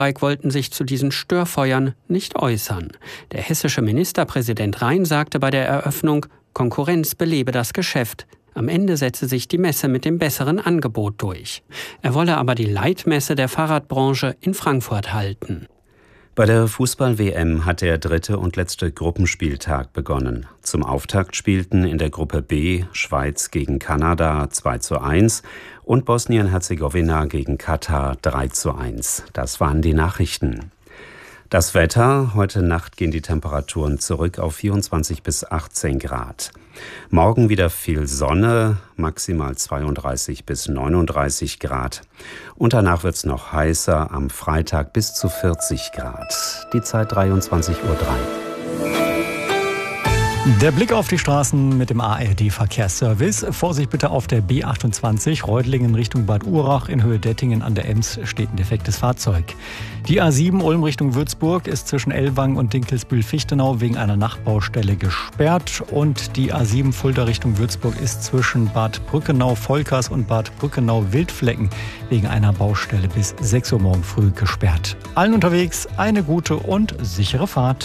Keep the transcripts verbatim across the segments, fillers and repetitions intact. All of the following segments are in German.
wollten sich zu diesen Störfeuern nicht äußern. Der hessische Ministerpräsident Rhein sagte bei der Eröffnung, Konkurrenz belebe das Geschäft. Am Ende setze sich die Messe mit dem besseren Angebot durch. Er wolle aber die Leitmesse der Fahrradbranche in Frankfurt halten. Bei der Fußball-W M hat der dritte und letzte Gruppenspieltag begonnen. Zum Auftakt spielten in der Gruppe B Schweiz gegen Kanada zwei zu eins und Bosnien-Herzegowina gegen Katar drei zu eins. Das waren die Nachrichten. Das Wetter: Heute Nacht gehen die Temperaturen zurück auf vierundzwanzig bis achtzehn Grad. Morgen wieder viel Sonne, maximal zweiunddreißig bis neununddreißig Grad. Und danach wird es noch heißer, am Freitag bis zu vierzig Grad. Die Zeit dreiundzwanzig Uhr drei. Der Blick auf die Straßen mit dem A R D-Verkehrsservice. Vorsicht bitte auf der B achtundzwanzig, Reutlingen Richtung Bad Urach. In Höhe Dettingen an der Ems steht ein defektes Fahrzeug. Die A sieben Ulm Richtung Würzburg ist zwischen Ellwangen und Dinkelsbühl-Fichtenau wegen einer Nachbaustelle gesperrt. Und die A sieben Fulda Richtung Würzburg ist zwischen Bad Brückenau-Volkers und Bad Brückenau-Wildflecken wegen einer Baustelle bis sechs Uhr morgen früh gesperrt. Allen unterwegs eine gute und sichere Fahrt.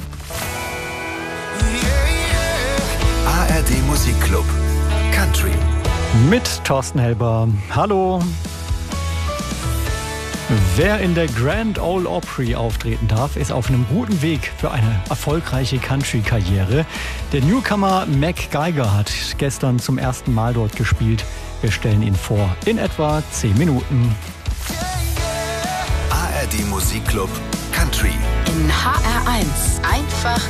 A R D Musikclub Country mit Thorsten Helber. Hallo. Wer in der Grand Ole Opry auftreten darf, ist auf einem guten Weg für eine erfolgreiche Country-Karriere. Der Newcomer Mac Geiger hat gestern zum ersten Mal dort gespielt. Wir stellen ihn vor in etwa zehn Minuten. A R D Musikclub Country in H R eins. Einfach